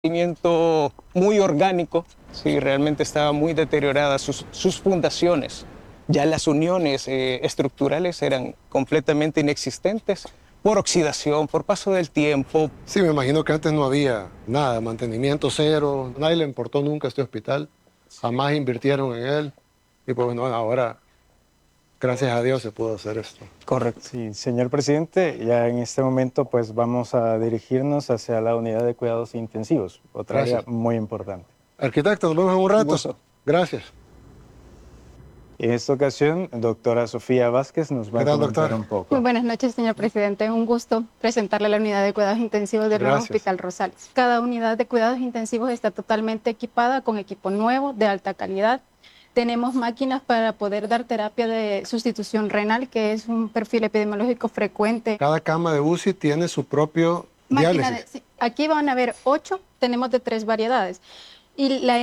Crecimiento muy orgánico, sí, realmente estaba muy deteriorada sus fundaciones. Ya las uniones estructurales eran completamente inexistentes por oxidación, por paso del tiempo. Sí, me imagino que antes no había nada, mantenimiento cero, nadie le importó nunca este hospital, jamás invirtieron en él y pues bueno, ahora gracias a Dios se pudo hacer esto. Correcto. Sí, señor presidente, ya en este momento pues vamos a dirigirnos hacia la unidad de cuidados intensivos, otra área Gracias. muy importante. Arquitecto, nos vemos en un rato. Gusto. Gracias. En esta ocasión, doctora Sofía Vázquez nos va a ¿Qué tal, comentar doctora? un poco. Muy buenas noches, señor presidente. Un gusto presentarle la unidad de cuidados intensivos del nuevo Gracias. Hospital Rosales. Cada unidad de cuidados intensivos está totalmente equipada con equipo nuevo, de alta calidad. Tenemos máquinas para poder dar terapia de sustitución renal, que es un perfil epidemiológico frecuente. Cada cama de UCI tiene su propio diálisis. Sí, aquí van a haber 8, tenemos de 3 variedades. Y la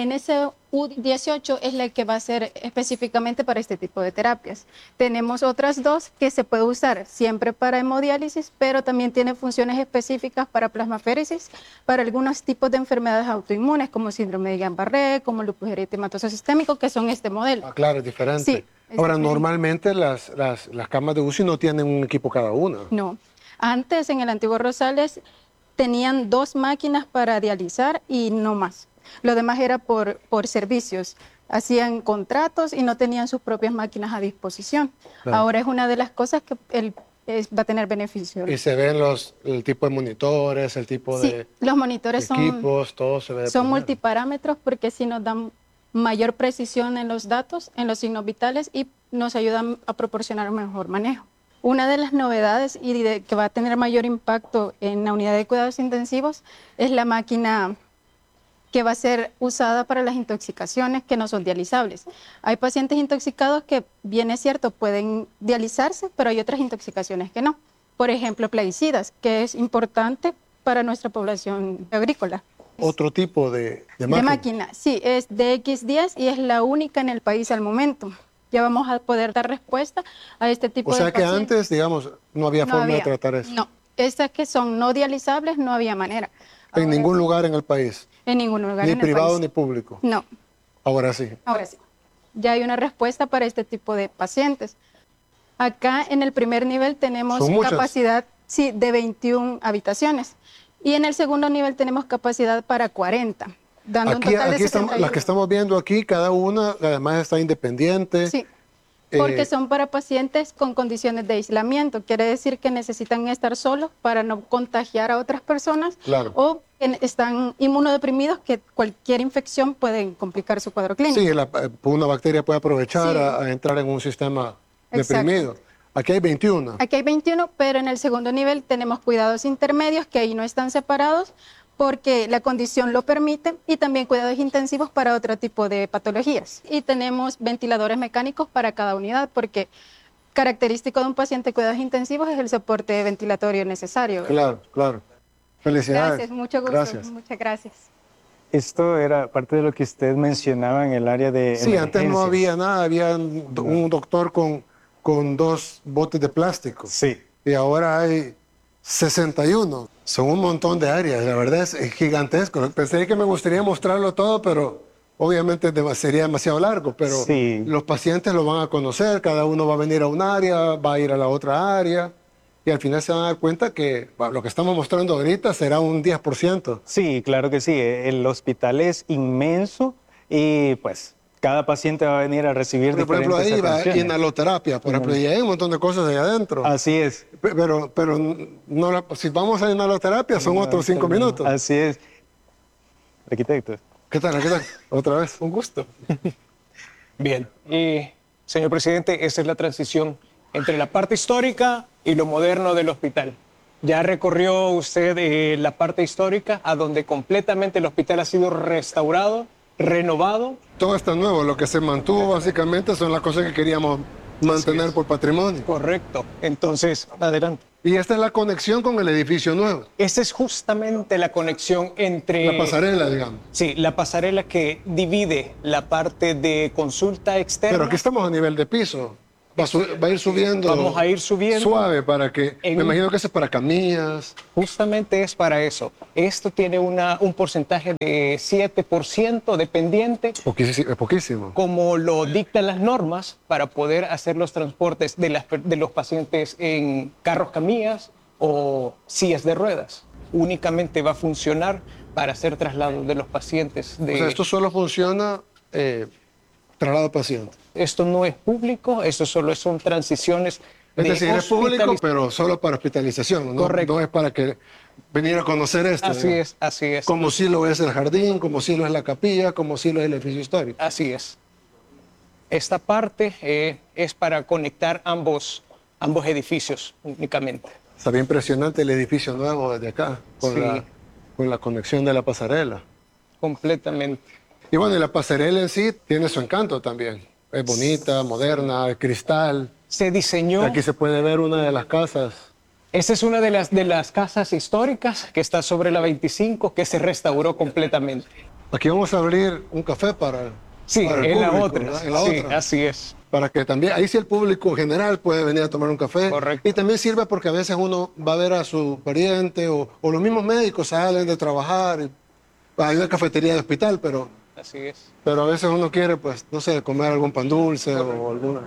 NSU-18 es la que va a ser específicamente para este tipo de terapias. Tenemos otras 2 que se puede usar siempre para hemodiálisis, pero también tiene funciones específicas para plasmaféresis, para algunos tipos de enfermedades autoinmunes, como síndrome de Guillain-Barré, como lupus eritematoso sistémico, que son este modelo. Ah, claro, es diferente. Sí, es Ahora, diferente. normalmente las camas de UCI no tienen un equipo cada una. No. Antes, en el antiguo Rosales, tenían 2 máquinas para dializar y no más. Lo demás era por servicios. Hacían contratos y no tenían sus propias máquinas a disposición. Claro. Ahora es una de las cosas que va a tener beneficio. Y se ven el tipo de monitores, el tipo Sí, de los monitores equipos, todo se ve de son primera. multiparámetros porque sí nos dan mayor precisión en los datos, en los signos vitales y nos ayudan a proporcionar un mejor manejo. Una de las novedades que va a tener mayor impacto en la unidad de cuidados intensivos es la máquina que va a ser usada para las intoxicaciones que no son dializables. Hay pacientes intoxicados que, bien es cierto, pueden dializarse, pero hay otras intoxicaciones que no. Por ejemplo, plaguicidas, que es importante para nuestra población agrícola. Otro tipo de De máquina. máquina, sí, es DX10 y es la única en el país al momento. Ya vamos a poder dar respuesta a este tipo O de sea que pacientes. antes, digamos, no había No forma había. de tratar eso. No, estas que son no dializables no había manera. En Ahora ningún sí, lugar en el país. en ningún lugar Ni en el privado país. ni público. No, Ahora sí. ahora sí. Ya hay una respuesta para este tipo de pacientes. Acá en el primer nivel tenemos Son muchas. capacidad sí, de 21 habitaciones y en el segundo nivel tenemos capacidad para 40, dando un Aquí, total de aquí estamos, 61. las que estamos viendo aquí, cada una además está independiente. Sí, porque Eh, son para pacientes con condiciones de aislamiento. Quiere decir que necesitan estar solos para no contagiar a otras personas Claro. o que están inmunodeprimidos, que cualquier infección puede complicar su cuadro clínico. Sí, una bacteria puede aprovechar Sí. a entrar en un sistema Exacto. deprimido. Aquí hay 21. Aquí hay 21, pero en el segundo nivel tenemos cuidados intermedios que ahí no están separados porque la condición lo permite y también cuidados intensivos para otro tipo de patologías. Y tenemos ventiladores mecánicos para cada unidad porque característico de un paciente de cuidados intensivos es el soporte ventilatorio necesario. Claro, claro. Felicidades. Gracias, mucho gusto. Gracias. Muchas gracias. Esto era parte de lo que usted mencionaba en el área de Sí, antes no emergencias. había nada, había un doctor con 2 botes de plástico. Sí. Y ahora hay 61. Son un montón de áreas, la verdad es gigantesco. Pensé que me gustaría mostrarlo todo, pero obviamente sería demasiado largo. Pero Sí. los pacientes lo van a conocer, cada uno va a venir a un área, va a ir a la otra área. Y al final se van a dar cuenta que bueno, lo que estamos mostrando ahorita será un 10%. Sí, claro que sí. El hospital es inmenso y pues cada paciente va a venir a recibir Por ejemplo, diferentes ahí va atenciones. inhaloterapia, por ejemplo, y hay un montón de cosas ahí adentro. Así es. Pero no si vamos a inhaloterapia son otros 5 minutos. Así es. Arquitecto. ¿Qué tal? ¿Qué tal? Otra vez. Un gusto. Bien. Y, señor presidente, esa es la transición entre la parte histórica y lo moderno del hospital. Ya recorrió usted la parte histórica, a donde completamente el hospital ha sido restaurado, renovado. Todo está nuevo. Lo que se mantuvo básicamente son las cosas que queríamos mantener por patrimonio. Correcto. Entonces, adelante. Y esta es la conexión con el edificio nuevo. Esa es justamente la conexión entre... La pasarela, digamos. Sí, la pasarela que divide la parte de consulta externa. Pero aquí estamos a nivel de piso. va a ir subiendo. Vamos a ir subiendo. Suave para que. Me imagino que eso es para camillas. Justamente es para eso. Esto tiene un porcentaje de 7% dependiente, Es poquísimo. como lo dictan las normas, para poder hacer los transportes de los pacientes en carros camillas o sillas de ruedas. Únicamente va a funcionar para hacer traslados de los pacientes. O sea, esto solo funciona traslado paciente. Esto no es público, esto solo son transiciones. Es decir, es público, hospitalización. pero solo para hospitalización. ¿No? Correcto. No es para que venir a conocer esto. Así digamos. es, así es. Como si lo es el jardín, como si lo es la capilla, como si lo es el edificio histórico. Así es. Esta parte es para conectar ambos edificios únicamente. Está bien impresionante el edificio nuevo desde acá, con, Sí. con la conexión de la pasarela. Completamente. Y bueno, y la pasarela en sí tiene su encanto también. Es bonita, moderna, de cristal. Se diseñó. Aquí se puede ver una de las casas. Esta es una de las casas históricas que está sobre la 25, que se restauró completamente. Aquí vamos a abrir un café para Sí, el en la público, otra. ¿verdad? En la Sí, otra. así es. Para que también, ahí sí el público general puede venir a tomar un café. Correcto. Y también sirve porque a veces uno va a ver a su pariente o los mismos médicos salen de trabajar. Hay una cafetería de hospital, pero Así es. a veces uno quiere, pues, no sé, comer algún pan dulce o alguna.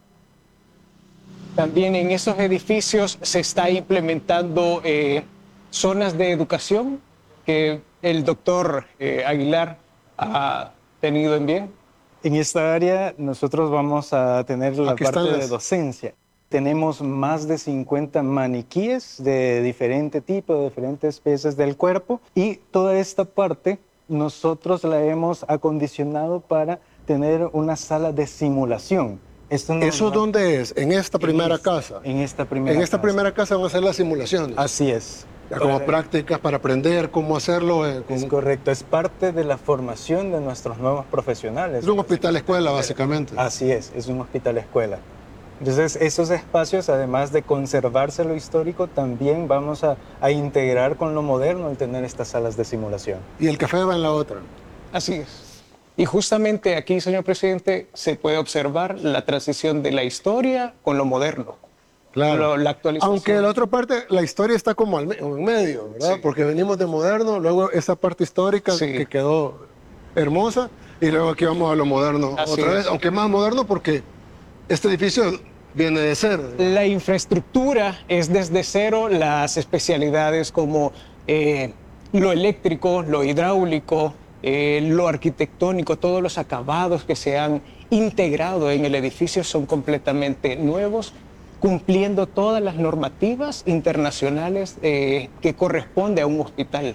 También en esos edificios se está implementando zonas de educación que el doctor Aguilar ha tenido en bien. En esta área nosotros vamos a tener la Aquí están parte de las- docencia. Tenemos más de 50 maniquíes de diferente tipo, de diferentes piezas del cuerpo, y toda esta parte nosotros la hemos acondicionado para tener una sala de simulación. Esto no ¿Eso va- dónde es? ¿En esta primera casa? En esta primera En esta casa. primera casa van a hacer las simulaciones. Así es. Ya como prácticas para aprender cómo hacerlo. Es correcto, es parte de la formación de nuestros nuevos profesionales. Es un hospital escuela, básicamente. Así es un hospital escuela. Entonces, esos espacios, además de conservarse lo histórico, también vamos a integrar con lo moderno al tener estas salas de simulación. Y el café va en la otra. Así es. Y justamente aquí, señor presidente, se puede observar la transición de la historia con lo moderno. Claro. La actualización. Aunque la otra parte, la historia está como en medio, ¿verdad? Sí. Porque venimos de moderno, luego esa parte histórica Sí. que quedó hermosa, y luego aquí vamos a lo moderno Así otra vez, es. aunque más moderno porque este edificio viene de ser. La infraestructura es desde cero, las especialidades como lo eléctrico, lo hidráulico, lo arquitectónico, todos los acabados que se han integrado en el edificio son completamente nuevos, cumpliendo todas las normativas internacionales que corresponde a un hospital.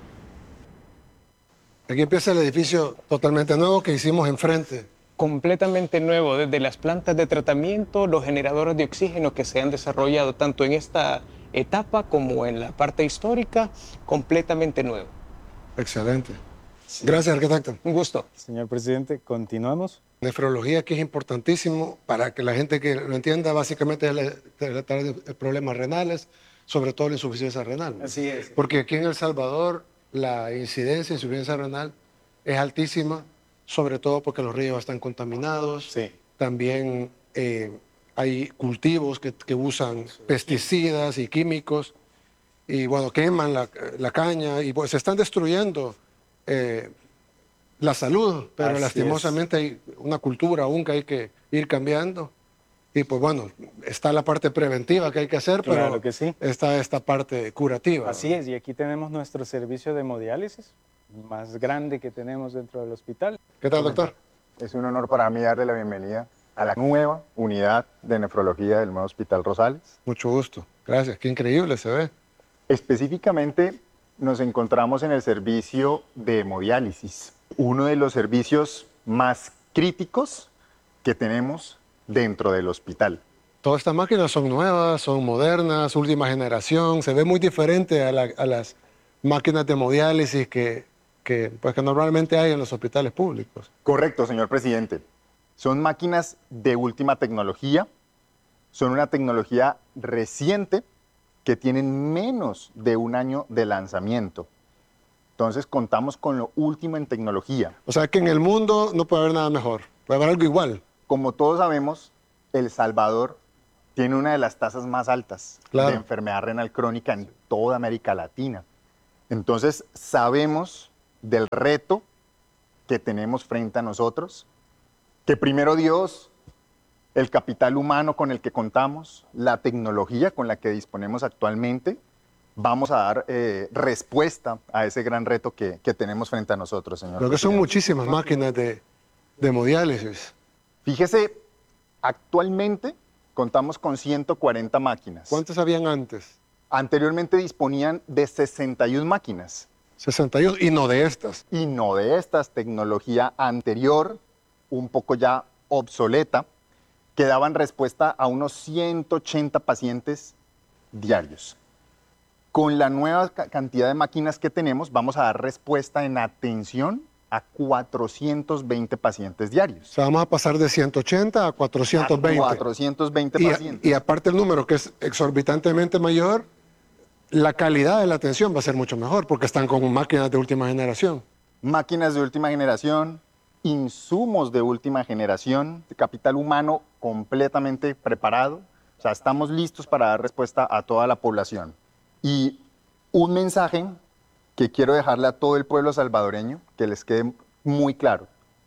Aquí empieza el edificio totalmente nuevo que hicimos enfrente. Completamente nuevo, desde las plantas de tratamiento, los generadores de oxígeno que se han desarrollado tanto en esta etapa como en la parte histórica, completamente nuevo. Excelente. Gracias, arquitecto. Un gusto. Señor presidente, continuamos. Nefrología, que es importantísimo para que la gente que lo entienda, básicamente es tratar de problemas renales, sobre todo la insuficiencia renal. Así es. Porque aquí en El Salvador la incidencia de insuficiencia renal es altísima, sobre todo porque los ríos están contaminados. Sí. También hay cultivos que usan pesticidas y químicos y bueno, queman la caña y pues se están destruyendo la salud, pero Así lastimosamente hay una cultura aún que hay que ir cambiando. Y pues bueno, está la parte preventiva que hay que hacer, Claro pero que sí. está esta parte curativa. Así es, y aquí tenemos nuestro servicio de hemodiálisis, más grande que tenemos dentro del hospital. ¿Qué tal, doctor? Es un honor para mí darle la bienvenida a la nueva unidad de nefrología del nuevo Hospital Rosales. Mucho gusto. Gracias. Qué increíble se ve. Específicamente nos encontramos en el servicio de hemodiálisis, uno de los servicios más críticos que tenemos dentro del hospital. Todas estas máquinas son nuevas, son modernas, última generación. Se ve muy diferente a las máquinas de hemodiálisis que normalmente hay en los hospitales públicos. Correcto, señor presidente. Son máquinas de última tecnología, son una tecnología reciente que tienen menos de un año de lanzamiento. Entonces contamos con lo último en tecnología. O sea que en el mundo no puede haber nada mejor. Puede haber algo igual. Como todos sabemos, El Salvador tiene una de las tasas más altas Claro. de enfermedad renal crónica en toda América Latina. Entonces, sabemos del reto que tenemos frente a nosotros, que primero Dios, el capital humano con el que contamos, la tecnología con la que disponemos actualmente, vamos a dar respuesta a ese gran reto que tenemos frente a nosotros, señor Creo que son presidente. muchísimas máquinas de hemodiálisis. Fíjese, actualmente contamos con 140 máquinas. ¿Cuántas habían antes? Anteriormente disponían de 61 máquinas 61, y no de estas. y no de estas, tecnología anterior, un poco ya obsoleta, que daban respuesta a unos 180 pacientes diarios. Con la nueva cantidad de máquinas que tenemos, vamos a dar respuesta en atención a 420 pacientes O diarios. sea, vamos a pasar de 180 a 420. A 420 Y, pacientes. y aparte el número, que es exorbitantemente mayor, la calidad de la atención va a ser mucho mejor, porque están con máquinas de última generación. Máquinas de última generación, insumos de última generación, capital humano completamente preparado. O sea, estamos listos para dar respuesta a toda la población. Y un mensaje que quiero dejarle a todo el pueblo salvadoreño, que les quede muy claro.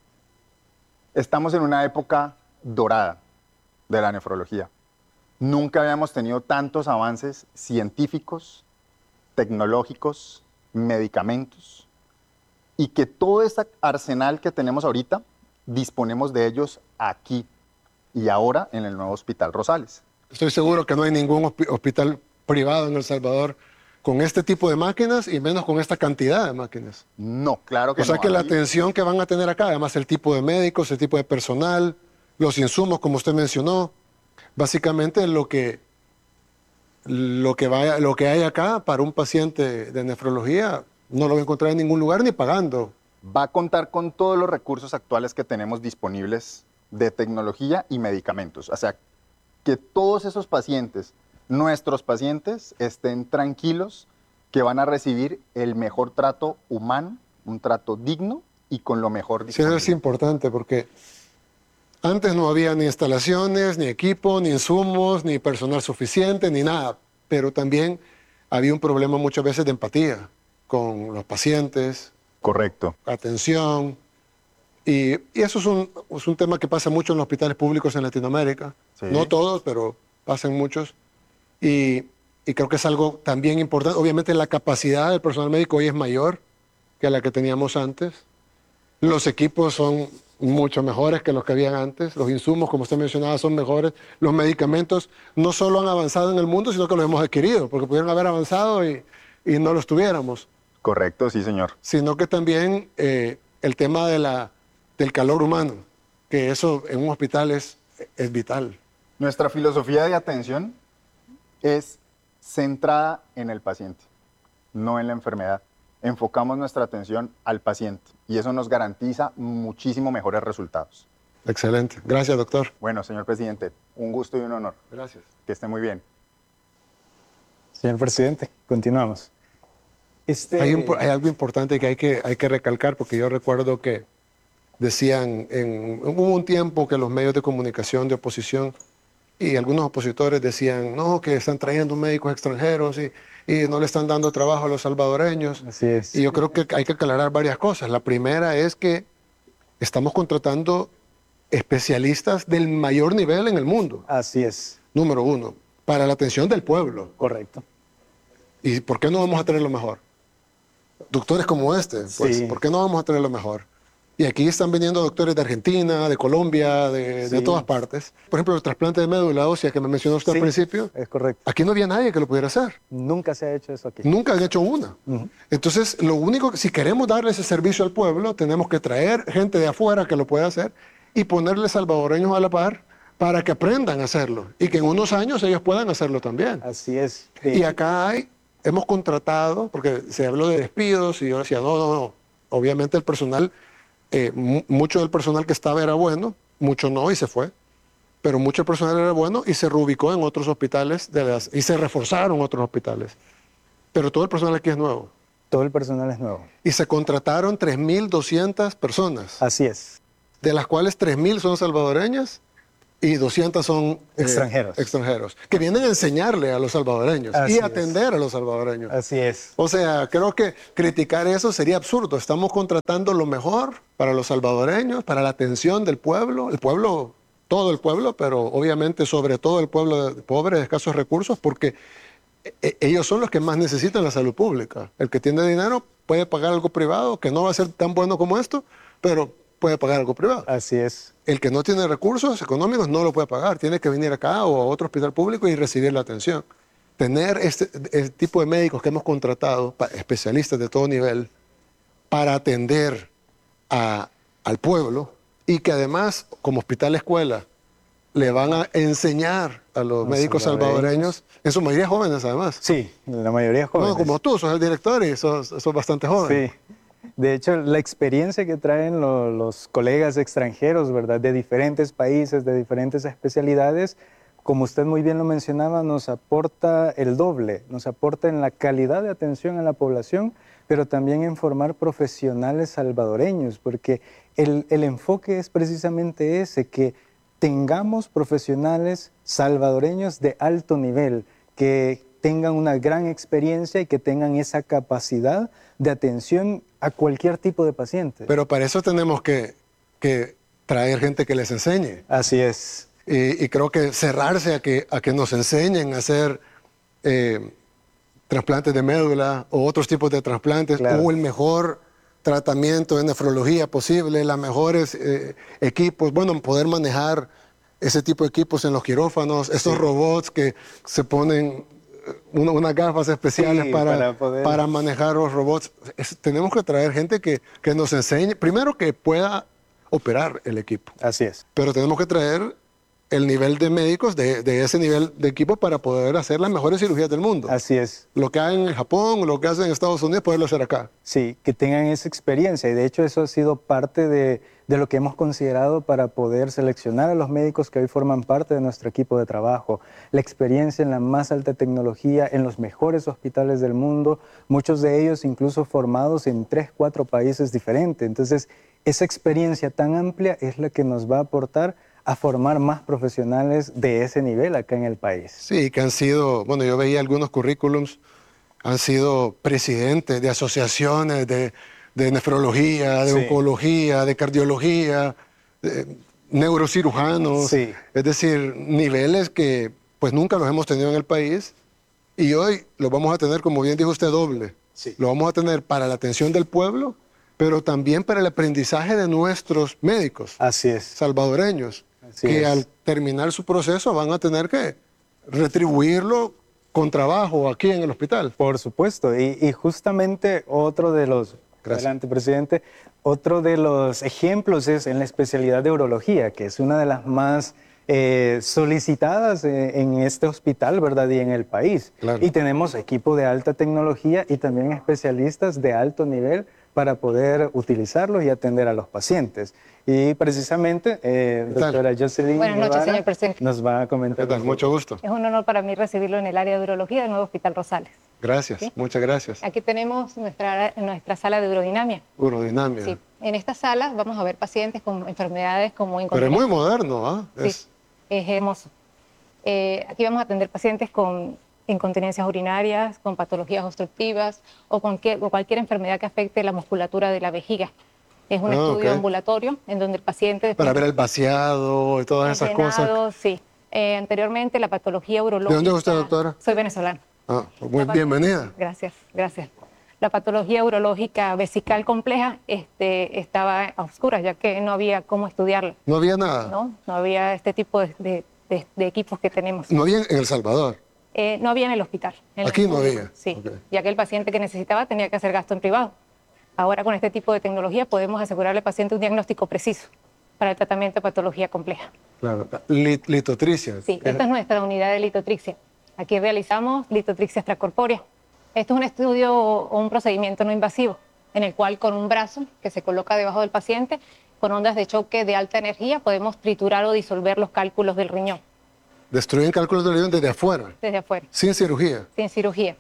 Estamos en una época dorada de la nefrología. Nunca habíamos tenido tantos avances científicos, tecnológicos, medicamentos, y que todo ese arsenal que tenemos ahorita, disponemos de ellos aquí y ahora en el nuevo Hospital Rosales. Estoy seguro que no hay ningún hospital privado en El Salvador con este tipo de máquinas y menos con esta cantidad de máquinas. No, claro que O sea no. que la Aquí- atención que van a tener acá, además el tipo de médicos, el tipo de personal, los insumos, como usted mencionó, básicamente lo que hay acá para un paciente de nefrología no lo va a encontrar en ningún lugar ni pagando. va a contar con todos los recursos actuales que tenemos disponibles de tecnología y medicamentos. O sea, que todos esos pacientes, nuestros pacientes, estén tranquilos que van a recibir el mejor trato humano, un trato digno y con lo mejor Sí, eso disponible. es importante porque antes no había ni instalaciones, ni equipo, ni insumos, ni personal suficiente, ni nada. Pero también había un problema muchas veces de empatía con los pacientes, Correcto. atención. Y eso es un tema que pasa mucho en los hospitales públicos en Latinoamérica. Sí. No todos, pero pasan muchos. Y creo que es algo también importante. Obviamente la capacidad del personal médico hoy es mayor que la que teníamos antes. Los equipos son mucho mejores que los que habían antes. Los insumos, como usted mencionaba, son mejores. Los medicamentos no solo han avanzado en el mundo, sino que los hemos adquirido, porque pudieron haber avanzado y no los tuviéramos. Correcto, sí, señor. Sino que también el tema del calor humano, que eso en un hospital es vital. Nuestra filosofía de atención es centrada en el paciente, no en la enfermedad. Enfocamos nuestra atención al paciente y eso nos garantiza muchísimo mejores resultados. Excelente. Gracias, doctor. Bueno, señor presidente, un gusto y un honor. Gracias. Que esté muy bien. Señor presidente, continuamos. Hay algo importante que hay que recalcar, porque yo recuerdo que decían, hubo un tiempo que los medios de comunicación de oposición y algunos opositores decían, no, que están trayendo médicos extranjeros y no le están dando trabajo a los salvadoreños. Así es. Y yo creo que hay que aclarar varias cosas. La primera es que estamos contratando especialistas del mayor nivel en el mundo, Así es, número uno, para la atención del pueblo. correcto. ¿Y por qué no vamos a tener lo mejor? Doctores como este, pues, Sí. ¿por qué no vamos a tener lo mejor? Y aquí están viniendo doctores de Argentina, de Colombia, de Sí. todas partes. Por ejemplo, el trasplante de médula ósea que me mencionó usted Sí, al principio, es correcto. aquí no había nadie que lo pudiera hacer. Nunca se ha hecho eso aquí. Nunca han hecho una. Entonces, lo único, si queremos darle ese servicio al pueblo, tenemos que traer gente de afuera que lo pueda hacer y ponerle salvadoreños a la par para que aprendan a hacerlo y que en unos años ellos puedan hacerlo también. Así es. Y acá hemos contratado, porque se habló de despidos y yo decía, no. Obviamente el personal, mucho del personal que estaba era bueno, mucho no y se fue, pero mucho del personal era bueno y se reubicó en otros hospitales y se reforzaron otros hospitales. Pero todo el personal aquí es nuevo. Todo el personal es nuevo. Y se contrataron 3.200 personas, Así es. de las cuales 3.000 son salvadoreñas y 200 son extranjeros, que vienen a enseñarle a los salvadoreños Así y es. atender a los salvadoreños. Así es. O sea, creo que criticar eso sería absurdo. Estamos contratando lo mejor para los salvadoreños, para la atención del pueblo, todo el pueblo, pero obviamente sobre todo el pueblo pobre de escasos recursos, porque ellos son los que más necesitan la salud pública. El que tiene dinero puede pagar algo privado, que no va a ser tan bueno como esto, pero puede pagar algo privado. Así es. El que no tiene recursos económicos no lo puede pagar, tiene que venir acá o a otro hospital público y recibir la atención. Tener este tipo de médicos que hemos contratado, especialistas de todo nivel, para atender al pueblo y que además, como hospital escuela, le van a enseñar a los médicos salvadoreños, en su mayoría jóvenes además. Sí, la mayoría jóvenes. No, como tú, sos el director y sos bastante joven. Sí. De hecho, la experiencia que traen los colegas extranjeros, ¿verdad? De diferentes países, de diferentes especialidades, como usted muy bien lo mencionaba, nos aporta el doble, nos aporta en la calidad de atención a la población, pero también en formar profesionales salvadoreños, porque el enfoque es precisamente ese, que tengamos profesionales salvadoreños de alto nivel, que tengan una gran experiencia y que tengan esa capacidad de atención a cualquier tipo de paciente. Pero para eso tenemos que traer gente que les enseñe. Así es. Y creo que cerrarse a que nos enseñen a hacer trasplantes de médula o otros tipos de trasplantes, Claro. o el mejor tratamiento de nefrología posible, los mejores equipos, bueno, poder manejar ese tipo de equipos en los quirófanos, estos robots que se ponen unas gafas especiales Sí, para manejar los robots. Tenemos que traer gente que nos enseñe, primero que pueda operar el equipo, Así es. pero tenemos que traer el nivel de médicos de ese nivel de equipo para poder hacer las mejores cirugías del mundo. Así es. Lo que hay en Japón, lo que hacen en Estados Unidos, poderlo hacer acá. Sí, que tengan esa experiencia y de hecho eso ha sido parte de lo que hemos considerado para poder seleccionar a los médicos que hoy forman parte de nuestro equipo de trabajo. La experiencia en la más alta tecnología, en los mejores hospitales del mundo, muchos de ellos incluso formados en 3, 4 países diferentes. Entonces, esa experiencia tan amplia es la que nos va a aportar a formar más profesionales de ese nivel acá en el país. Sí, que han sido, bueno, yo veía algunos currículums, han sido presidentes de asociaciones de nefrología, de oncología, de cardiología, de neurocirujanos, Sí. es decir, niveles que pues nunca los hemos tenido en el país y hoy los vamos a tener, como bien dijo usted, doble. Sí. Lo vamos a tener para la atención del pueblo, pero también para el aprendizaje de nuestros médicos Así es. salvadoreños, Así que es. al terminar su proceso van a tener que retribuirlo con trabajo aquí en el hospital. Por supuesto, y justamente otro de los, Gracias. adelante presidente, otro de los ejemplos es en la especialidad de urología, que es una de las más solicitadas en este hospital, ¿verdad? Y en el país. Claro. Y tenemos equipo de alta tecnología y también especialistas de alto nivel para poder utilizarlos y atender a los pacientes. Y precisamente, tal? doctora Jocelyn Buenas noches, Guevara señor presidente. nos va a comentar. ¿Qué tal? Mucho gusto. Es un honor para mí recibirlo en el área de urología del nuevo Hospital Rosales. Gracias, ¿Sí? muchas gracias. Aquí tenemos nuestra sala de urodinamia. Urodinamia. Sí. En esta sala vamos a ver pacientes con enfermedades como Pero es incontinencia. muy moderno, ¿ah? Sí, es hermoso. Aquí vamos a atender pacientes con incontinencias urinarias, con patologías obstructivas o cualquier enfermedad que afecte la musculatura de la vejiga. Es un estudio ok. ambulatorio en donde el paciente... Para ver el vaciado y todas esas cosas. llenado, sí. Anteriormente la patología urológica... ¿De dónde es usted, doctora? Soy venezolana. Ah, muy bienvenida. Gracias, gracias. La patología urológica vesical compleja estaba a oscuras, ya que no había cómo estudiarla, No había nada. ¿no? había este tipo de equipos que tenemos. No había en El Salvador. No había en el hospital. en Aquí el no público, había. Sí, Ok. ya que el paciente que necesitaba tenía que hacer gasto en privado. Ahora con este tipo de tecnología podemos asegurarle al paciente un diagnóstico preciso para el tratamiento de patología compleja. Claro. Litotricia. Sí, esta es nuestra unidad de litotrixia. Aquí realizamos litotrixia extracorpórea. Esto es un estudio o un procedimiento no invasivo, en el cual con un brazo que se coloca debajo del paciente, con ondas de choque de alta energía, podemos triturar o disolver los cálculos del riñón Destruyen cálculos del riñón desde afuera, desde afuera, sin cirugía. sin cirugía.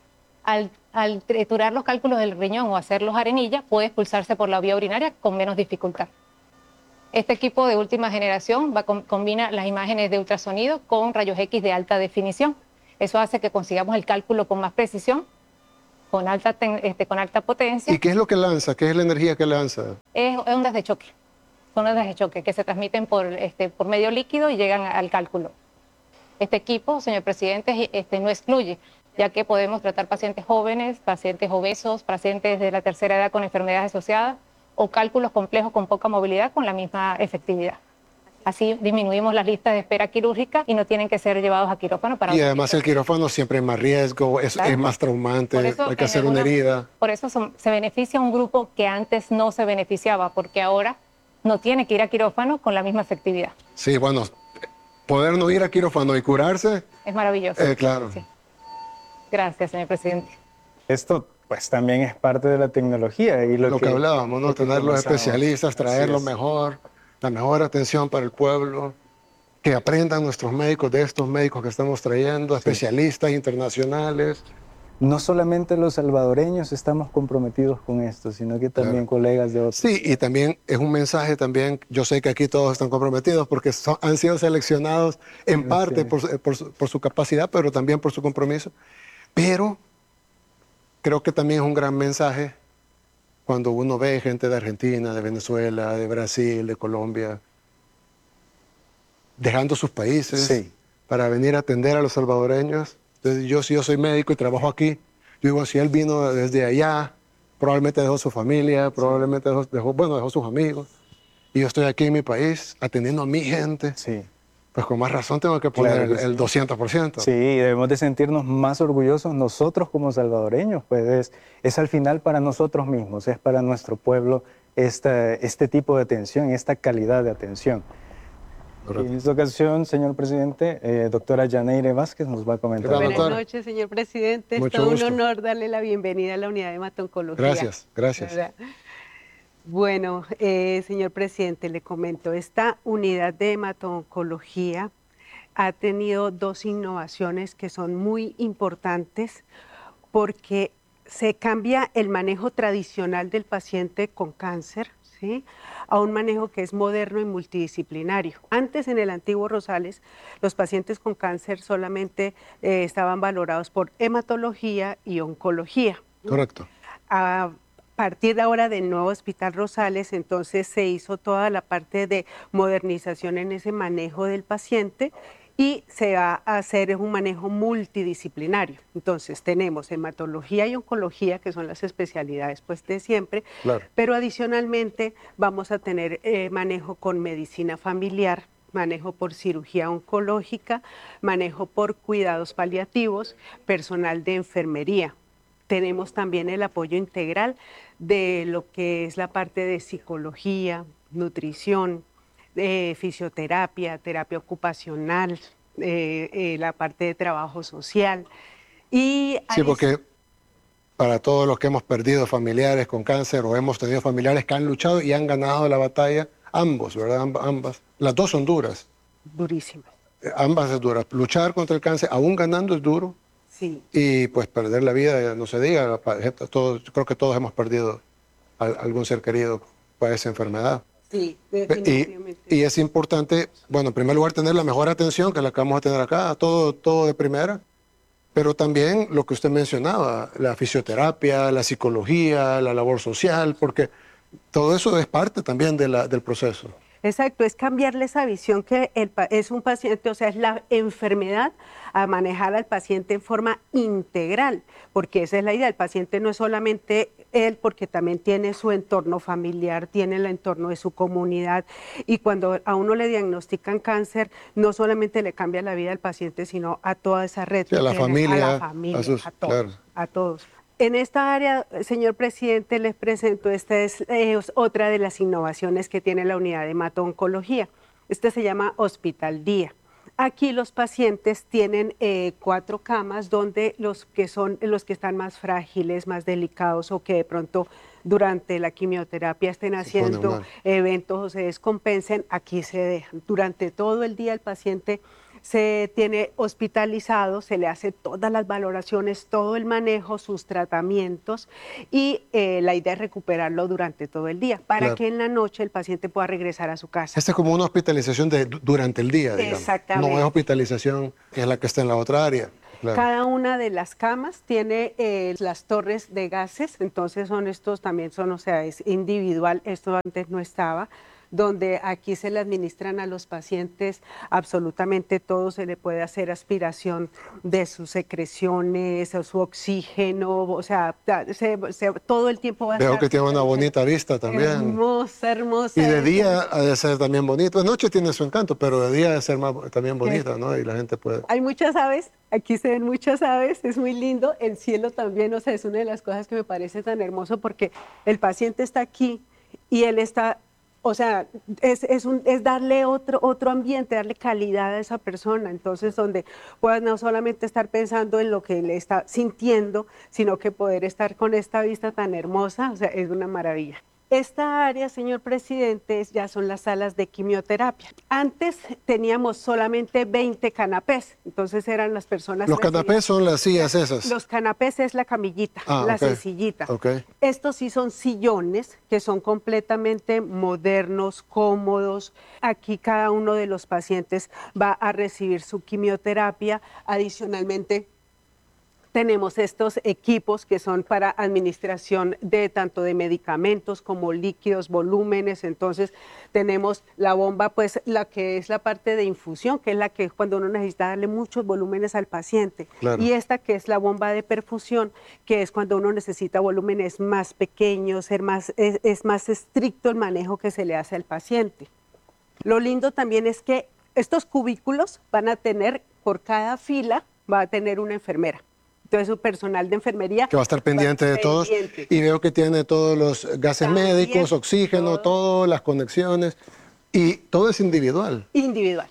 Al triturar los cálculos del riñón o hacerlos arenilla, puede expulsarse por la vía urinaria con menos dificultad. Este equipo de última generación combina las imágenes de ultrasonido con rayos X de alta definición. Eso hace que consigamos el cálculo con más precisión, con alta potencia. ¿Y qué es lo que lanza? ¿Qué es la energía que lanza? Es ondas de choque. Son ondas de choque que se transmiten por medio líquido y llegan al cálculo. Este equipo, señor presidente, no excluye, ya que podemos tratar pacientes jóvenes, pacientes obesos, pacientes de la tercera edad con enfermedades asociadas o cálculos complejos con poca movilidad con la misma efectividad. Así disminuimos las listas de espera quirúrgica y no tienen que ser llevados a quirófano. Y además el quirófano siempre hay más riesgo, es más traumante, hay que hacer una herida. Por eso se beneficia un grupo que antes no se beneficiaba, porque ahora no tiene que ir a quirófano con la misma efectividad. Sí, bueno, poder no ir a quirófano y curarse. Es maravilloso. Claro. Sí. Gracias, señor presidente. Esto pues también es parte de la tecnología. Y lo que hablábamos, ¿no? Tener los especialistas, traer lo mejor, la mejor atención para el pueblo, que aprendan nuestros médicos de estos médicos que estamos trayendo, especialistas internacionales. No solamente los salvadoreños estamos comprometidos con esto, sino que también colegas de otros. Sí, y también es un mensaje también, yo sé que aquí todos están comprometidos porque han sido seleccionados en parte por su capacidad, pero también por su compromiso. Pero creo que también es un gran mensaje cuando uno ve gente de Argentina, de Venezuela, de Brasil, de Colombia, dejando sus países para venir a atender a los salvadoreños. Entonces, si yo soy médico y trabajo aquí, yo digo, si él vino desde allá, probablemente dejó su familia, probablemente dejó sus amigos, y yo estoy aquí en mi país atendiendo a mi gente. Pues con más razón tengo que poner el 200%. Sí, debemos de sentirnos más orgullosos nosotros como salvadoreños, pues es al final para nosotros mismos, es para nuestro pueblo este tipo de atención, esta calidad de atención. Correcto. En esta ocasión, señor presidente, doctora Yaneire Vázquez nos va a comentar. Buenas noches, señor presidente. Es todo un honor darle la bienvenida a la unidad de hematoncología. Gracias, gracias. ¿Verdad? Bueno, señor presidente, le comento, esta unidad de hematoncología ha tenido dos innovaciones que son muy importantes porque se cambia el manejo tradicional del paciente con cáncer, ¿sí?, a un manejo que es moderno y multidisciplinario. Antes, en el antiguo Rosales, los pacientes con cáncer solamente estaban valorados por hematología y oncología. Correcto. A partir de ahora del nuevo Hospital Rosales, entonces se hizo toda la parte de modernización en ese manejo del paciente y se va a hacer un manejo multidisciplinario. Entonces tenemos hematología y oncología, que son las especialidades pues de siempre, pero adicionalmente vamos a tener manejo con medicina familiar, manejo por cirugía oncológica, manejo por cuidados paliativos, personal de enfermería. Tenemos también el apoyo integral de lo que es la parte de psicología, nutrición, fisioterapia, terapia ocupacional, la parte de trabajo social. Sí, porque para todos los que hemos perdido familiares con cáncer o hemos tenido familiares que han luchado y han ganado la batalla, ambos, ¿verdad? Ambas. Las dos son duras. Durísimas. Ambas es dura. Luchar contra el cáncer, aún ganando, es duro. Sí. Y pues perder la vida, no se diga, creo que todos hemos perdido a algún ser querido para esa enfermedad. Sí, definitivamente. Y es importante, bueno, en primer lugar, tener la mejor atención, que la que vamos a tener acá, todo de primera, pero también lo que usted mencionaba, la fisioterapia, la psicología, la labor social, porque todo eso es parte también del proceso. Exacto, es cambiarle esa visión que es un paciente, o sea, es la enfermedad, a manejar al paciente en forma integral, porque esa es la idea, el paciente no es solamente él, porque también tiene su entorno familiar, tiene el entorno de su comunidad, y cuando a uno le diagnostican cáncer, no solamente le cambia la vida al paciente, sino a toda esa red. Sí, a la familia, a todos, a todos. En esta área, señor presidente, les presento, esta es otra de las innovaciones que tiene la unidad de hemato-oncología. Este se llama Hospital Día. Aquí los pacientes tienen 4 camas donde los que están más frágiles, más delicados o que de pronto durante la quimioterapia estén haciendo eventos o se descompensen, aquí se dejan. Durante todo el día el paciente se tiene hospitalizado, se le hace todas las valoraciones, todo el manejo, sus tratamientos y la idea es recuperarlo durante todo el día para Claro. que en la noche el paciente pueda regresar a su casa. Esta es como una hospitalización durante el día, digamos. Exactamente. No es hospitalización que es la que está en la otra área. Claro. Cada una de las camas tiene las torres de gases, entonces son estos también son, o sea, es individual, esto antes no estaba, donde aquí se le administran a los pacientes absolutamente todo, se le puede hacer aspiración de sus secreciones, su oxígeno, o sea, todo el tiempo va a Veo estar... que tiene una bonita vista también. Hermosa, hermosa. Y de día ha de ser también bonito. De noche tiene su encanto, pero de día ha de ser también bonita, ¿no? Y la gente puede... Hay muchas aves, aquí se ven muchas aves, es muy lindo. El cielo también, o sea, es una de las cosas que me parece tan hermoso porque el paciente está aquí y él está, o sea, es darle otro ambiente, darle calidad a esa persona. Entonces, donde puedas no solamente estar pensando en lo que le está sintiendo, sino que poder estar con esta vista tan hermosa, o sea, es una maravilla. Esta área, señor presidente, ya son las salas de quimioterapia. Antes teníamos solamente 20 canapés, entonces eran las personas... Los canapés son las sillas esas. Los canapés es la camillita, la ok. sencillita. Ok. Estos sí son sillones que son completamente modernos, cómodos. Aquí cada uno de los pacientes va a recibir su quimioterapia. Adicionalmente, tenemos estos equipos que son para administración de tanto de medicamentos como líquidos, volúmenes. Entonces tenemos la bomba, pues la que es la parte de infusión, que es la que cuando uno necesita darle muchos volúmenes al paciente. Claro. Y esta que es la bomba de perfusión, que es cuando uno necesita volúmenes más pequeños, es más estricto el manejo que se le hace al paciente. Lo lindo también es que estos cubículos van a tener, por cada fila, va a tener una enfermera. Entonces su personal de enfermería... Que va a estar pendiente de todos. Y veo que tiene todos los gases También, médicos, oxígeno, todo, las conexiones. Y todo es individual. Individual.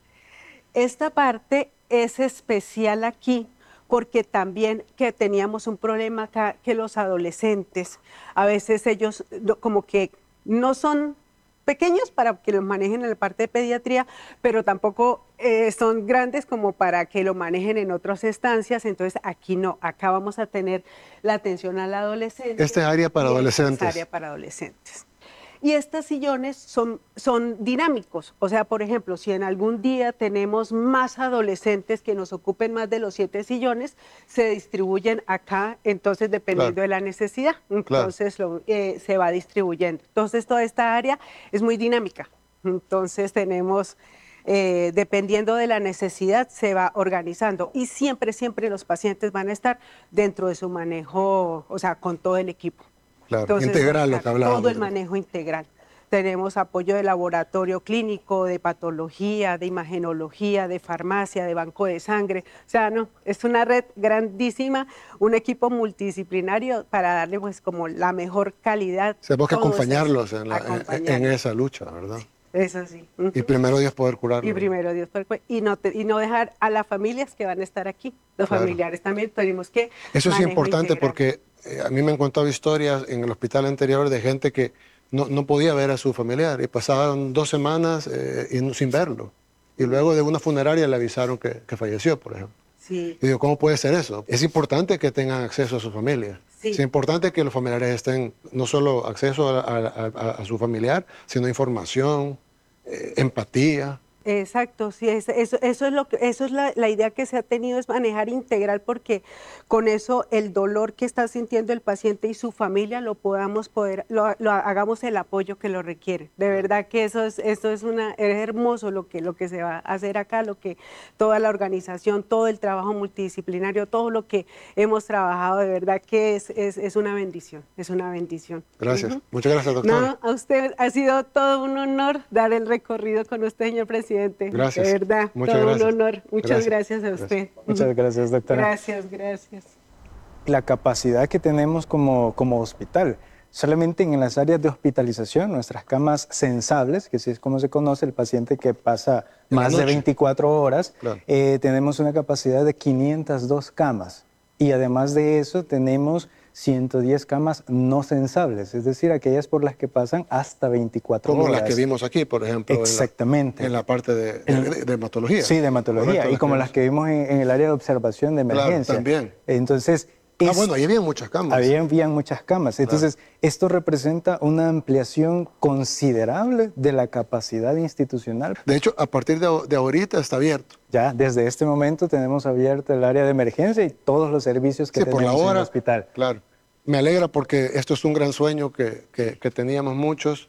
Esta parte es especial aquí porque también que teníamos un problema acá, que los adolescentes, a veces ellos como que no son pequeños para que los manejen en la parte de pediatría, pero tampoco son grandes como para que lo manejen en otras estancias. Entonces aquí no, acá vamos a tener la atención al adolescente. Esta es área para adolescentes. Esta es área para adolescentes. Y estos sillones son dinámicos. O sea, por ejemplo, si en algún día tenemos más adolescentes que nos ocupen más de los 7 sillones, se distribuyen acá, entonces dependiendo Claro. de la necesidad, entonces se va distribuyendo. Entonces toda esta área es muy dinámica. Entonces tenemos, dependiendo de la necesidad, se va organizando. Y siempre, siempre los pacientes van a estar dentro de su manejo, o sea, con todo el equipo. Claro, Entonces, integral lo que hablábamos. todo el manejo integral. Tenemos apoyo de laboratorio clínico, de patología, de imagenología, de farmacia, de banco de sangre. O sea, no, es una red grandísima, un equipo multidisciplinario para darle pues como la mejor calidad. Tenemos que Todo es acompañarlos eso, en acompañarlos. esa lucha, ¿verdad? Eso sí. Y primero Dios poder curarlo. Y primero Dios, y no dejar a las familias que van a estar aquí. Los Claro. familiares también tenemos que... Eso es manejo importante integral. porque a mí me han contado historias en el hospital anterior de gente que no podía ver a su familiar y pasaban 2 semanas sin verlo. Y luego de una funeraria le avisaron que falleció, por ejemplo. Sí. Y digo, ¿cómo puede ser eso? Es importante que tengan acceso a su familia. Sí. Es importante que los familiares estén, no solo acceso a su familiar, sino información, empatía. Exacto, sí, eso es la idea que se ha tenido, es manejar integral, porque con eso el dolor que está sintiendo el paciente y su familia lo hagamos el apoyo que lo requiere. De verdad que es hermoso lo que se va a hacer acá, lo que toda la organización, todo el trabajo multidisciplinario, todo lo que hemos trabajado, de verdad que es una bendición, es una bendición. Gracias. Muchas gracias, doctora. No, a usted ha sido todo un honor dar el recorrido con usted, señor presidente. Gracias. De verdad, Muchas todo gracias. un honor. Muchas gracias a Gracias. usted. Muchas gracias, doctora. Gracias. La capacidad que tenemos como hospital, solamente en las áreas de hospitalización, nuestras camas sensables, que así es como se conoce el paciente que pasa En la más de noche. 24 horas, Claro. tenemos una capacidad de 502 camas. Y además de eso tenemos 110 camas no censables, es decir, aquellas por las que pasan hasta 24 Como horas. las que vimos aquí, por ejemplo. Exactamente. En la parte de hematología. Sí, de hematología. Correcto, Y como las que vimos en el área de observación de Claro, emergencia. también. Entonces, Bueno, ahí había muchas camas. habían muchas camas. Entonces, esto representa una ampliación considerable de la capacidad institucional. De hecho, a partir de ahorita está abierto. Ya desde este momento tenemos abierto el área de emergencia y todos los servicios que Sí, por tenemos la en hora. el hospital. Claro. Me alegra porque esto es un gran sueño que teníamos muchos.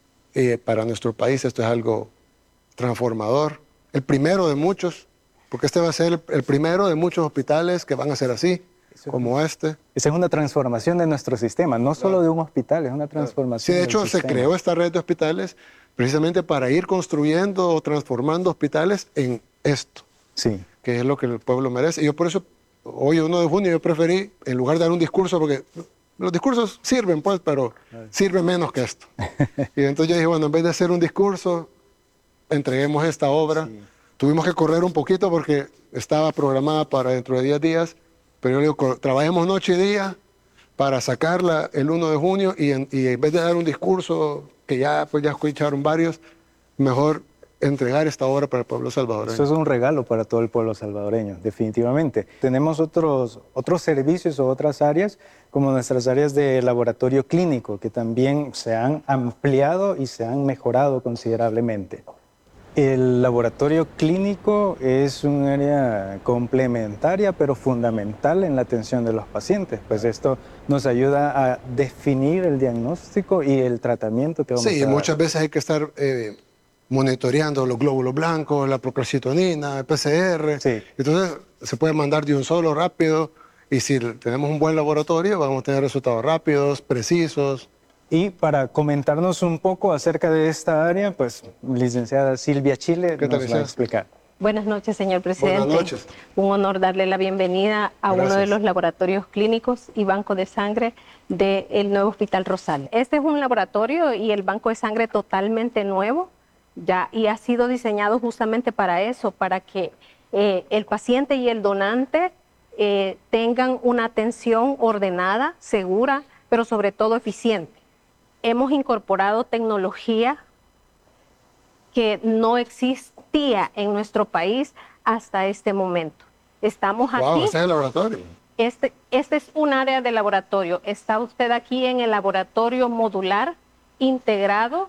Para nuestro país esto es algo transformador. El primero de muchos, porque este va a ser el primero de muchos hospitales que van a ser así, como este. Esa es una transformación de nuestro sistema, no solo de un hospital, es una Sí, transformación de del hecho se sistema. creó esta red de hospitales precisamente para ir construyendo o transformando hospitales en esto, Sí. que es lo que el pueblo merece. Y yo por eso, hoy 1 de junio, yo preferí, en lugar de dar un discurso, porque los discursos sirven, pues, pero sirven menos que esto. Y entonces yo dije, bueno, en vez de hacer un discurso, entreguemos esta obra. Sí. Tuvimos que correr un poquito porque estaba programada para dentro de 10 días, pero yo le digo, trabajemos noche y día para sacarla el 1 de junio y en vez de dar un discurso que ya escucharon varios, mejor entregar esta obra para el pueblo salvadoreño. Eso es un regalo para todo el pueblo salvadoreño, definitivamente. Tenemos otros servicios o otras áreas, como nuestras áreas de laboratorio clínico, que también se han ampliado y se han mejorado considerablemente. El laboratorio clínico es un área complementaria, pero fundamental en la atención de los pacientes, pues esto nos ayuda a definir el diagnóstico y el tratamiento que vamos a dar. Sí, muchas veces hay que estar monitoreando los glóbulos blancos, la procalcitonina, el PCR. Sí. Entonces se puede mandar de un solo rápido y si tenemos un buen laboratorio vamos a tener resultados rápidos, precisos. Y para comentarnos un poco acerca de esta área, pues licenciada Silvia Chile ¿Qué tal, nos va a licenciada? explicar. Buenas noches, señor presidente. Buenas noches. Un honor darle la bienvenida a uno de Gracias. los laboratorios clínicos y banco de sangre del nuevo Hospital Rosales. Este es un laboratorio y el banco de sangre totalmente nuevo, ya, y ha sido diseñado justamente para eso, para que el paciente y el donante tengan una atención ordenada, segura, pero sobre todo eficiente. Hemos incorporado tecnología que no existía en nuestro país hasta este momento. Estamos Wow, aquí. este es el laboratorio. Este es un área de laboratorio. Está usted aquí en el laboratorio modular, integrado,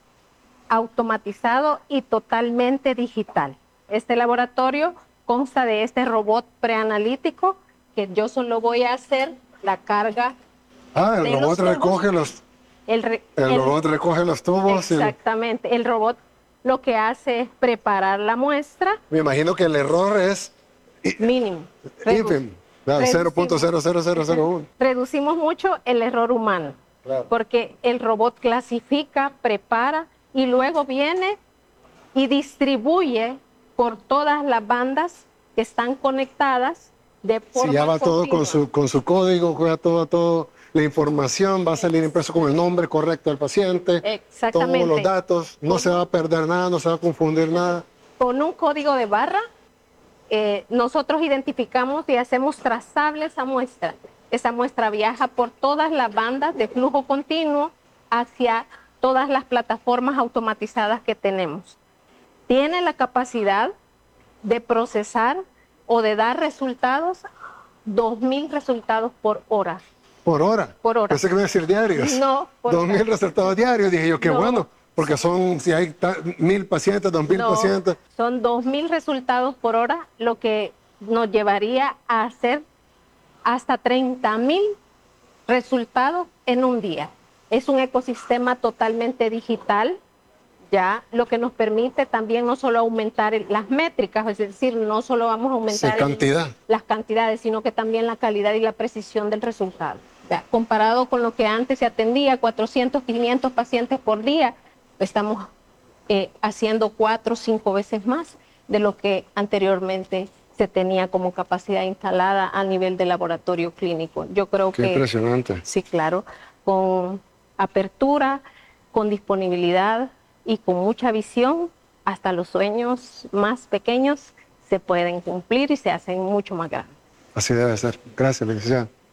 automatizado y totalmente digital. Este laboratorio consta de este robot preanalítico que yo solo voy a hacer la carga. El de robot los tubos. recoge los... El robot recoge los tubos. Exactamente. El robot lo que hace es preparar la muestra Me imagino que el error es mínimo. ínfimo. Claro, Reducimos. 0.00001. Reducimos mucho el error humano, Claro. porque el robot clasifica, prepara y luego viene y distribuye por todas las bandas que están conectadas de forma Si ya va todo continua. con su código, juega todo, la información va a salir impreso con el nombre correcto del paciente, Exactamente. todos los datos, no se va a perder nada, no se va a confundir nada. Con un código de barra, nosotros identificamos y hacemos trazable esa muestra. Esa muestra viaja por todas las bandas de flujo continuo hacia todas las plataformas automatizadas que tenemos. Tiene la capacidad de procesar o de dar resultados, 2.000 resultados por hora. Por hora. Por hora. Pensé que iba a decir diarios. No, por 2.000 hora. resultados diarios. Dije yo, qué No. bueno, porque si hay 1.000 pacientes, 2.000 No, pacientes. son 2.000 resultados por hora, lo que nos llevaría a hacer hasta 30.000 resultados en un día. Es un ecosistema totalmente digital, ya, lo que nos permite también no solo aumentar las métricas, es decir, no solo vamos a aumentar Sí, cantidad. las cantidades, sino que también la calidad y la precisión del resultado. Ya, comparado con lo que antes se atendía, 400, 500 pacientes por día, estamos haciendo 4 o 5 veces más de lo que anteriormente se tenía como capacidad instalada a nivel de laboratorio clínico. Yo creo Qué que... impresionante. Sí, claro, con apertura, con disponibilidad y con mucha visión, hasta los sueños más pequeños se pueden cumplir y se hacen mucho más grandes. Así debe ser. Gracias, licenciada.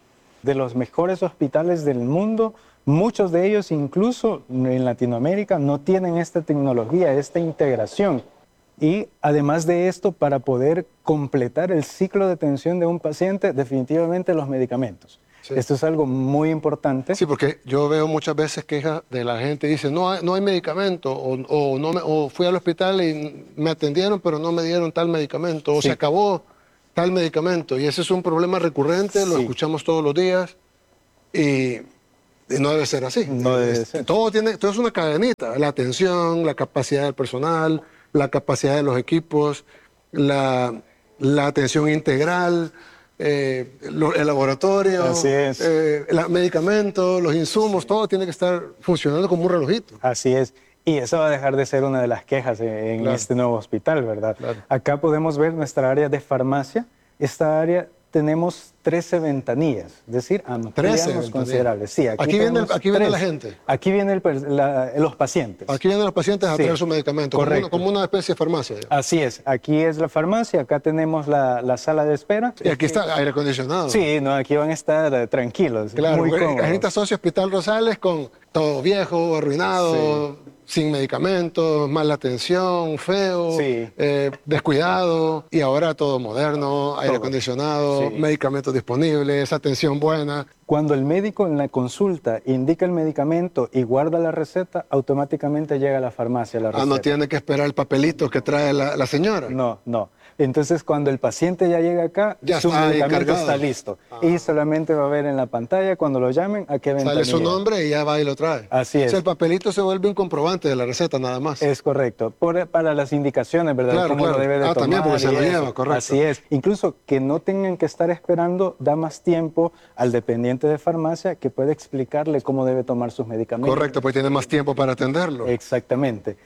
de los mejores hospitales del mundo. Muchos de ellos, incluso en Latinoamérica, no tienen esta tecnología, esta integración. Y además de esto, para poder completar el ciclo de atención de un paciente, definitivamente los medicamentos. Sí. Esto es algo muy importante. Sí, porque yo veo muchas veces quejas de la gente, dice, no hay medicamento, o fui al hospital y me atendieron, pero no me dieron tal medicamento, o Sí. se acabó tal medicamento. Y ese es un problema recurrente, lo Sí. escuchamos todos los días, y no debe ser así. No debe ser. Todo es una cadenita, la atención, la capacidad del personal, la capacidad de los equipos, la atención integral, el laboratorio, Así es. los medicamentos, los insumos, todo tiene que estar funcionando como un relojito. Así es. Y eso va a dejar de ser una de las quejas en Claro. este nuevo hospital, ¿verdad? Claro. Acá podemos ver nuestra área de farmacia. Esta área tenemos 13 ventanillas, es decir, 13 ampliamos ventanillas. considerables. Sí, Aquí viene tenemos la 13. gente. Aquí vienen los pacientes. Aquí vienen los pacientes a Sí. traer su medicamento, Correcto. como una especie de farmacia. digamos. Así es, aquí es la farmacia, acá tenemos la sala de espera. Y aquí está aire acondicionado. Sí, no, aquí van a estar tranquilos, Claro, muy porque cómodos. la gente asocia Hospital Rosales con todo viejo, arruinado, sin medicamentos, mala atención, feo, Sí. descuidado, y ahora todo moderno, aire acondicionado, Sí. medicamentos disponibles, atención buena. Cuando el médico en la consulta indica el medicamento y guarda la receta, automáticamente llega a la farmacia la receta. No tiene que esperar el papelito que trae la señora. No, no. Entonces, cuando el paciente ya llega acá, Ya su está ahí medicamento cargado. está listo. Y solamente va a ver en la pantalla, cuando lo llamen, a qué ventanilla. Sale su nombre y ya va y lo trae. Así es. O sea, el papelito se vuelve un comprobante de la receta nada más. Es correcto. Para las indicaciones, ¿verdad? Claro, Cómo claro. lo debe de tomar. También porque se y lo eso. lleva, correcto. Así es. Incluso que no tengan que estar esperando, da más tiempo al dependiente de farmacia que puede explicarle cómo debe tomar sus medicamentos. Correcto, pues tiene más tiempo para atenderlo. Exactamente.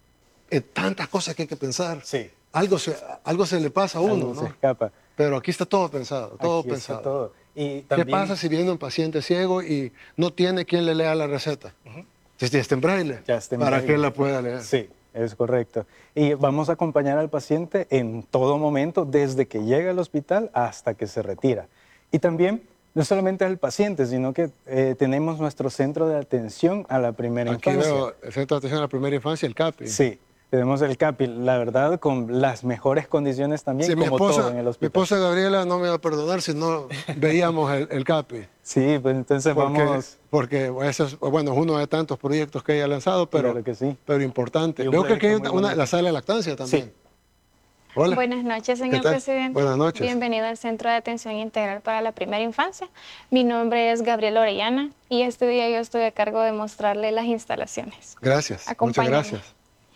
Tantas cosas que hay que pensar. Sí. Algo se le pasa a uno, Algo ¿no? se escapa. Pero aquí está todo pensado, todo Aquí está pensado. todo. Y ¿Qué también, pasa si viene un paciente ciego y no tiene quien le lea la receta? Si está en braille, Ya está en ¿para braille. qué la pueda leer? Sí, es correcto. Y vamos a acompañar al paciente en todo momento, desde que llega al hospital hasta que se retira. Y también, no solamente al paciente, sino que tenemos nuestro centro de atención a la primera Aquí infancia. veo el Centro de Atención a la Primera Infancia, el CAPI. Sí, tenemos el CAPI, la verdad, con las mejores condiciones también, Sí, mi como todo en el mi hospital. esposa Gabriela no me va a perdonar si no veíamos el CAPI. Sí, pues entonces Porque eso es, bueno, es uno de tantos proyectos que ella ha lanzado, pero, Claro que sí. pero importante. Y un Veo que aquí hay proyecto muy bonito. la sala de lactancia también. Sí. Hola. Buenas noches, señor ¿Qué tal? presidente. Buenas noches. Bienvenido al Centro de Atención Integral para la Primera Infancia. Mi nombre es Gabriela Orellana y este día yo estoy a cargo de mostrarle las instalaciones. Gracias, muchas Acompáñame. gracias.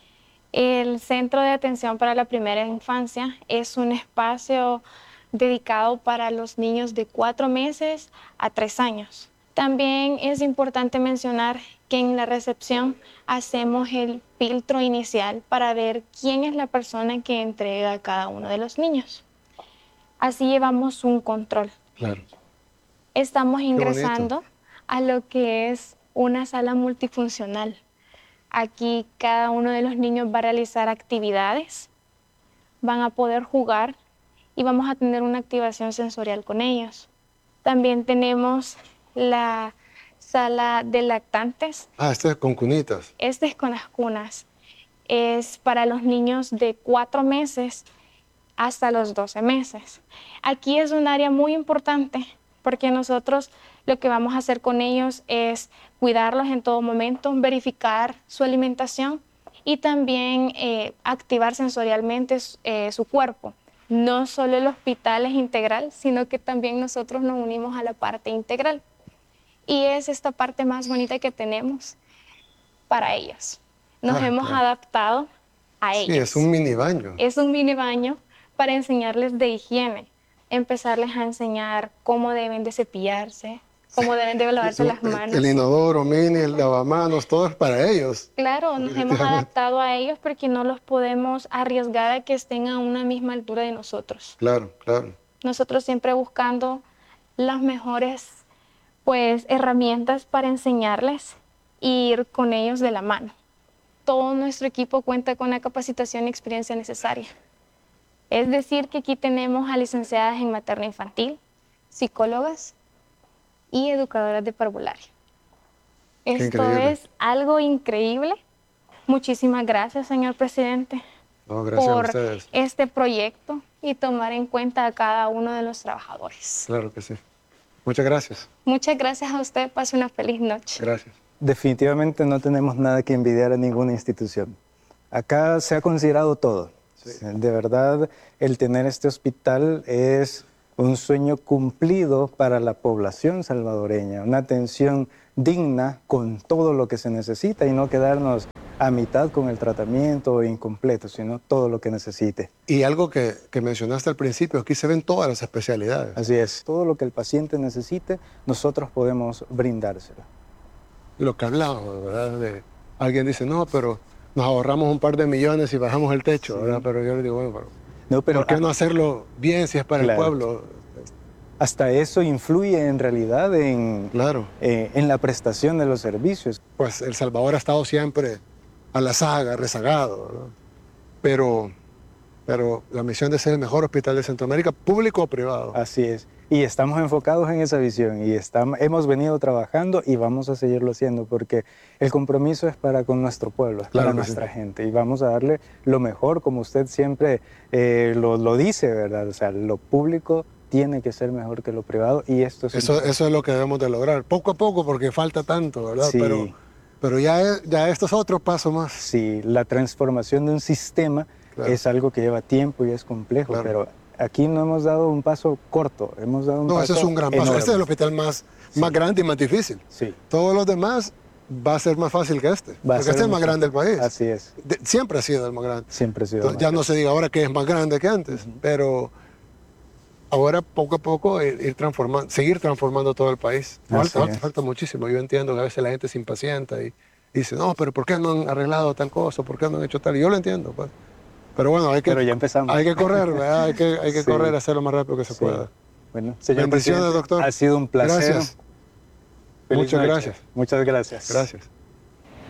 El Centro de Atención para la Primera Infancia es un espacio dedicado para los niños de 4 meses a 3 años. También es importante mencionar que en la recepción hacemos el filtro inicial para ver quién es la persona que entrega a cada uno de los niños. Así llevamos un control. Claro. Estamos bonito. ingresando a lo que es una sala multifuncional. Aquí cada uno de los niños va a realizar actividades, van a poder jugar y vamos a tener una activación sensorial con ellos. También tenemos la sala de lactantes. Este es con cunitas. Este es con las cunas. Es para los niños de 4 meses hasta los 12 meses. Aquí es un área muy importante porque nosotros lo que vamos a hacer con ellos es cuidarlos en todo momento, verificar su alimentación y también activar sensorialmente su cuerpo. No solo el hospital es integral, sino que también nosotros nos unimos a la parte integral. Y es esta parte más bonita que tenemos para ellos. Nos hemos claro. adaptado a ellos. Sí, es un mini baño. Es un mini baño para enseñarles de higiene, empezarles a enseñar cómo deben de cepillarse, cómo deben de lavarse las manos. El inodoro mini, el lavamanos, todo es para ellos. Claro, nos hemos adaptado a ellos porque no los podemos arriesgar a que estén a una misma altura de nosotros. Claro, claro. Nosotros siempre buscando las mejores herramientas para enseñarles e ir con ellos de la mano. Todo nuestro equipo cuenta con la capacitación y experiencia necesaria. Es decir, que aquí tenemos a licenciadas en materno infantil, psicólogas, y educadoras de parvularia. Esto increíble. es algo increíble. Muchísimas gracias, señor presidente, No, gracias a por ustedes. este proyecto y tomar en cuenta a cada uno de los trabajadores. Claro que sí. Muchas gracias. Muchas gracias a usted. Pase una feliz noche. Gracias. Definitivamente no tenemos nada que envidiar a ninguna institución. Acá se ha considerado todo. De verdad, el tener este hospital es un sueño cumplido para la población salvadoreña, una atención digna con todo lo que se necesita y no quedarnos a mitad con el tratamiento o incompleto, sino todo lo que necesite. Y algo que mencionaste al principio, aquí se ven todas las especialidades. Así es, todo lo que el paciente necesite, nosotros podemos brindárselo. Lo que hablábamos, ¿verdad? Alguien dice, no, pero nos ahorramos un par de millones y bajamos el techo, ¿verdad? Pero yo le digo, bueno, ¿por qué no hacerlo bien si es para el pueblo? Hasta eso influye en realidad en la prestación de los servicios. Pues El Salvador ha estado siempre a la saga, rezagado, ¿verdad? Pero la misión de ser el mejor hospital de Centroamérica, público o privado. Así es. Y estamos enfocados en esa visión y hemos venido trabajando y vamos a seguirlo haciendo porque el compromiso es para con nuestro pueblo, es para nuestra gente y vamos a darle lo mejor, como usted siempre lo dice, ¿verdad? O sea, lo público tiene que ser mejor que lo privado y esto es... Eso es lo que debemos de lograr, poco a poco porque falta tanto, ¿verdad? Sí. Pero ya esto es otro paso más. Sí, la transformación de un sistema es algo que lleva tiempo y es complejo, pero aquí no hemos dado un paso corto, hemos dado un paso ese es un gran paso. enorme. Este es el hospital más grande y más difícil. Sí. Todos los demás va a ser más fácil que este. Porque este es el más grande del país. Así es. Siempre ha sido el más grande. Siempre ha sido. Entonces, ya no se diga ahora que es más grande que antes, pero ahora poco a poco seguir transformando todo el país. Falta muchísimo. Yo entiendo que a veces la gente se impacienta y dice, no, pero ¿por qué no han arreglado tal cosa? ¿Por qué no han hecho tal? Y yo lo entiendo, pues. Pero bueno, pero ya empezamos. Hay que correr, ¿verdad? Hay que correr, hacer lo más rápido que se pueda. Bueno, señor Bendiciones, presidente, doctor. ha sido un placer. Gracias. Feliz Muchas noche. gracias. Muchas gracias. Gracias.